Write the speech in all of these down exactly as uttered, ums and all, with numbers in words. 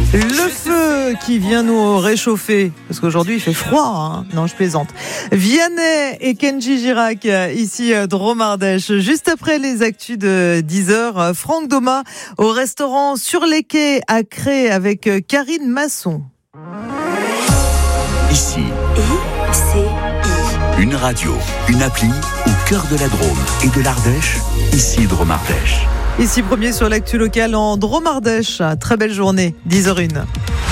Le feu qui vient nous réchauffer, parce qu'aujourd'hui il fait froid, hein. Non, je plaisante. Vianney et Kenji Girac, ici Dromardèche. Juste après les actus de dix heures, Franck Doma au restaurant Sur les Quais à Cré avec Karine Masson. Ici, I C I. Une radio, une appli au cœur de la Drôme et de l'Ardèche, ici Dromardèche. Ici premier sur l'actu locale en Dromardèche. Très belle journée, dix heures une.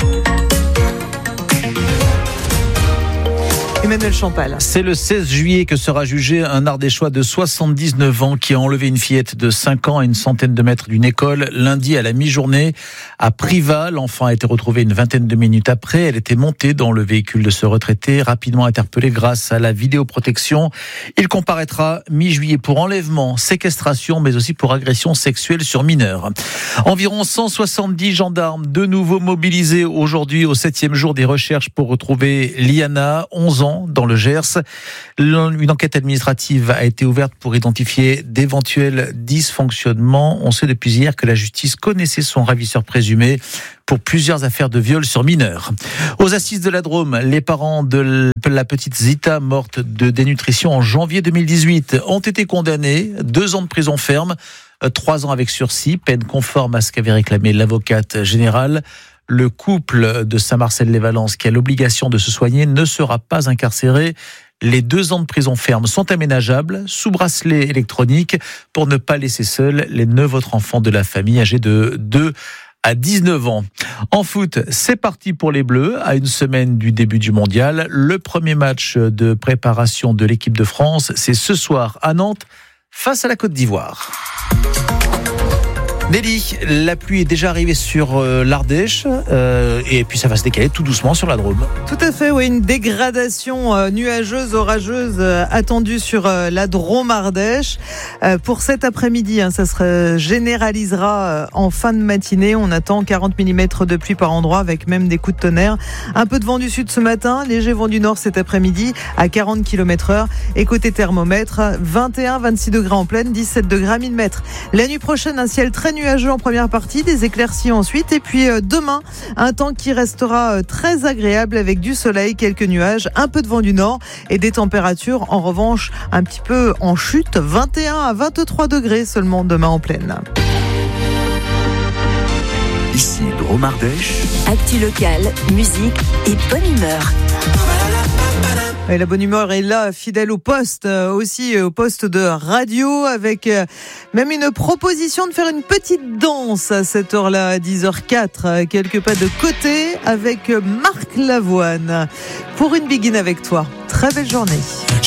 Emmanuel Champal. C'est le seize juillet que sera jugé un Ardéchois de soixante-dix-neuf ans qui a enlevé une fillette de cinq ans à une centaine de mètres d'une école lundi à la mi-journée à Privas. L'enfant a été retrouvé une vingtaine de minutes après. Elle était montée dans le véhicule de ce retraité, rapidement interpellé grâce à la vidéoprotection. Il comparaîtra mi-juillet pour enlèvement, séquestration, mais aussi pour agression sexuelle sur mineurs. Environ cent soixante-dix gendarmes de nouveau mobilisés aujourd'hui au septième jour des recherches pour retrouver Liana, onze ans, dans le Gers. Une enquête administrative a été ouverte pour identifier d'éventuels dysfonctionnements. On sait depuis hier que la justice connaissait son ravisseur présumé pour plusieurs affaires de viol sur mineurs. Aux assises de la Drôme, les parents de la petite Zita, morte de dénutrition en janvier deux mille dix-huit, ont été condamnés. Deux ans de prison ferme, trois ans avec sursis, peine conforme à ce qu'avait réclamé l'avocate générale. Le couple de Saint-Marcel-les-Valences, qui a l'obligation de se soigner, ne sera pas incarcéré. Les deux ans de prison ferme sont aménageables sous bracelet électronique pour ne pas laisser seuls les neuf autres enfants de la famille âgés de deux à dix-neuf ans. En foot, c'est parti pour les Bleus. À une semaine du début du mondial, le premier match de préparation de l'équipe de France, c'est ce soir à Nantes face à la Côte d'Ivoire. Nelly, la pluie est déjà arrivée sur euh, l'Ardèche euh, et puis ça va se décaler tout doucement sur la Drôme. Tout à fait, oui, une dégradation euh, nuageuse, orageuse euh, attendue sur euh, la Dromardèche. Euh, pour cet après-midi, hein, ça se généralisera euh, en fin de matinée. On attend quarante millimètres de pluie par endroit avec même des coups de tonnerre. Un peu de vent du sud ce matin, léger vent du nord cet après-midi à quarante kilomètres heure. Et côté thermomètre, vingt et un à vingt-six degrés en pleine, dix-sept degrés à mille mètres. La nuit prochaine, un ciel très nuageux en première partie, des éclaircies ensuite, et puis euh, demain, un temps qui restera euh, très agréable avec du soleil, quelques nuages, un peu de vent du nord et des températures en revanche un petit peu en chute, vingt et un à vingt-trois degrés seulement demain en pleine. Ici Dromardèche. Actu locale, musique et bonne humeur. Et la bonne humeur est là, fidèle au poste, euh, aussi euh, au poste de radio, avec euh, même une proposition de faire une petite danse à cette heure-là, à dix heures quatre, euh, quelques pas de côté, avec euh, Marc Lavoine. Pour une begin avec toi. Très belle journée.